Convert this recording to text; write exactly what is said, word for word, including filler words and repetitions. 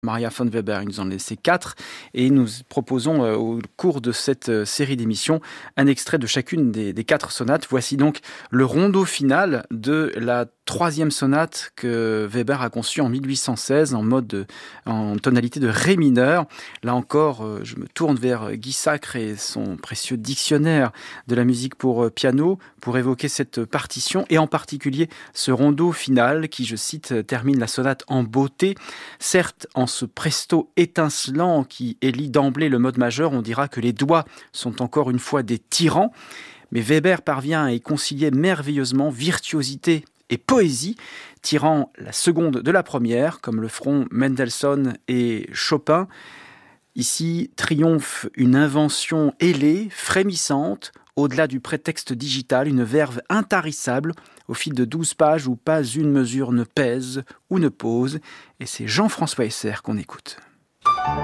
Maria von Weber, il nous en laissait quatre et nous proposons euh, au cours de cette euh, série d'émissions un extrait de chacune des, des quatre sonates. Voici donc le rondo final de la troisième sonate que Weber a conçue en mille huit cent seize en mode de, en tonalité de ré mineur. Là encore, euh, je me tourne vers Guy Sacre et son précieux dictionnaire de la musique pour euh, piano pour évoquer cette partition et en particulier ce rondo final qui, je cite, termine la sonate en beauté. Certes, en ce presto étincelant qui élit d'emblée le mode majeur, on dira que les doigts sont encore une fois des tyrans, mais Weber parvient à y concilier merveilleusement virtuosité et poésie, tirant la seconde de la première, comme le feront Mendelssohn et Chopin. Ici triomphe une invention ailée, frémissante, au-delà du prétexte digital, une verve intarissable, au fil de douze pages où pas une mesure ne pèse ou ne pose. Et c'est Jean-François Esser qu'on écoute.